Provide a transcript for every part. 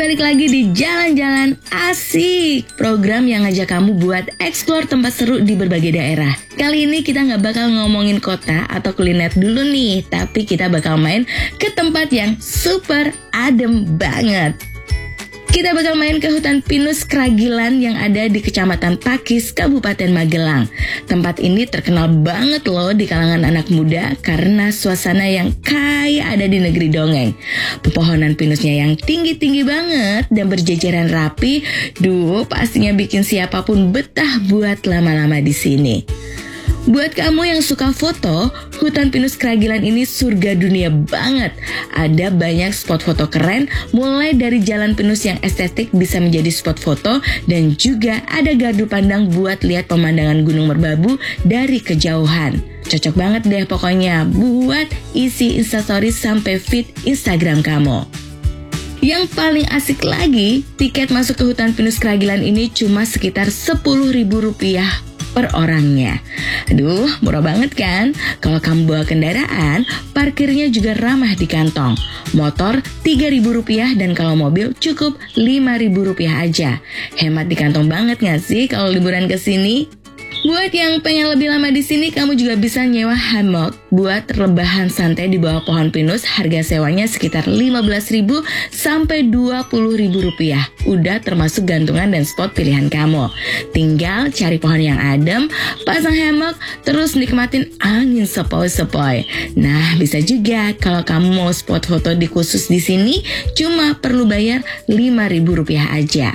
balik lagi di Jalan-Jalan Asik, program yang ngajak kamu buat eksplor tempat seru di berbagai daerah. Kali ini kita nggak bakal ngomongin kota atau kuliner dulu nih, tapi kita bakal main ke tempat yang super adem banget. Kita bakal main ke hutan pinus Kragilan yang ada di Kecamatan Pakis, Kabupaten Magelang. Tempat ini terkenal banget loh di kalangan anak muda karena suasana yang kayak ada di negeri dongeng. Pepohonan pinusnya yang tinggi-tinggi banget dan berjejeran rapi, pastinya bikin siapapun betah buat lama-lama di sini. Buat kamu yang suka foto, hutan pinus Kragilan ini surga dunia banget. Ada banyak spot foto keren, mulai dari jalan pinus yang estetik bisa menjadi spot foto, dan juga ada gardu pandang buat lihat pemandangan Gunung Merbabu dari kejauhan. Cocok banget deh pokoknya buat isi instastory sampai feed Instagram kamu. Yang paling asik lagi, tiket masuk ke hutan pinus Kragilan ini cuma sekitar Rp10.000 per orangnya. Murah banget kan? Kalau kamu bawa kendaraan, parkirnya juga ramah di kantong. Motor Rp3.000 dan kalau mobil cukup Rp5.000 aja. Hemat di kantong banget gak sih kalau liburan ke sini? Buat yang pengen lebih lama di sini, kamu juga bisa nyewa hammock buat rebahan santai di bawah pohon pinus. Harga sewanya sekitar Rp15.000 sampai Rp20.000. Udah termasuk gantungan dan spot pilihan kamu. Tinggal cari pohon yang adem, pasang hammock, terus nikmatin angin sepoi-sepoi. Nah, bisa juga kalau kamu mau spot foto di khusus di sini, cuma perlu bayar Rp5.000 aja.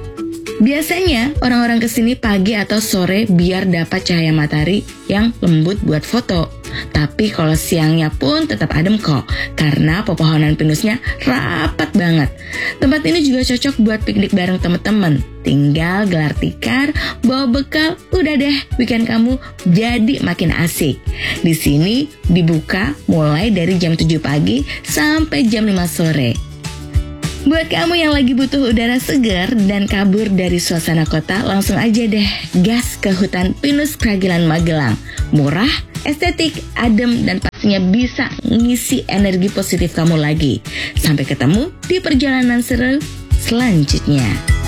Biasanya orang-orang kesini pagi atau sore biar dapat cahaya matahari yang lembut buat foto. Tapi kalau siangnya pun tetap adem kok, karena pepohonan pinusnya rapat banget. Tempat ini juga cocok buat piknik bareng teman-teman. Tinggal gelar tikar, bawa bekal, udah deh weekend kamu jadi makin asik. Di sini dibuka mulai dari jam 7 pagi sampai jam 5 sore. Buat kamu yang lagi butuh udara segar dan kabur dari suasana kota, langsung aja deh gas ke hutan pinus Kragilan Magelang. Murah, estetik, adem, dan pastinya bisa ngisi energi positif kamu lagi. Sampai ketemu di perjalanan seru selanjutnya.